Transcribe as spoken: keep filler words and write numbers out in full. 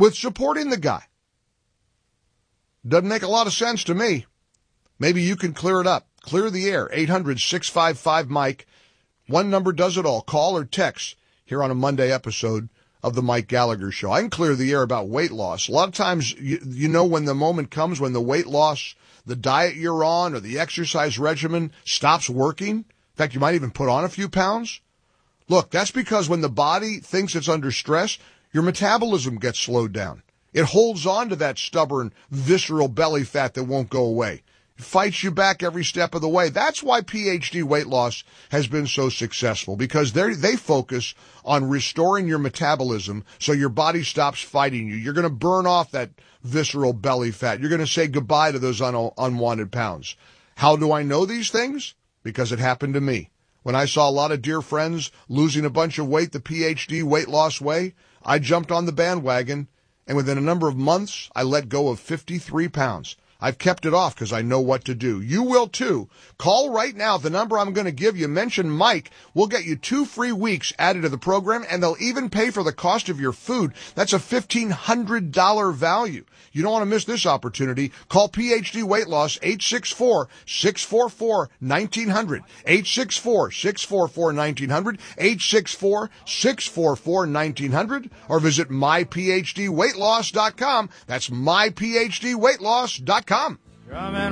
with supporting the guy. Doesn't make a lot of sense to me. Maybe you can clear it up. Clear the air. eight hundred, six five five, Mike. One number does it all. Call or text here on a Monday episode of the Mike Gallagher Show. I can clear the air about weight loss. A lot of times, you, you know, when the moment comes when the weight loss, the diet you're on or the exercise regimen stops working. In fact, you might even put on a few pounds. Look, that's because when the body thinks it's under stress, your metabolism gets slowed down. It holds on to that stubborn, visceral belly fat that won't go away. It fights you back every step of the way. That's why P H D Weight Loss has been so successful, because they they focus on restoring your metabolism so your body stops fighting you. You're going to burn off that visceral belly fat. You're going to say goodbye to those un- unwanted pounds. How do I know these things? Because it happened to me. When I saw a lot of dear friends losing a bunch of weight the P H D weight loss way, I jumped on the bandwagon, and within a number of months, I let go of fifty-three pounds. I've kept it off because I know what to do. You will too. Call right now. The number I'm going to give you, mention Mike. We'll get you two free weeks added to the program, and they'll even pay for the cost of your food. That's a fifteen hundred dollars value. You don't want to miss this opportunity. Call P H D Weight Loss, eight six four, six four four, one nine zero zero, eight six four, six four four, one nine zero zero, eight six four, six four four, one nine zero zero, or visit my p h d weight loss dot com. That's my p h d weight loss dot com.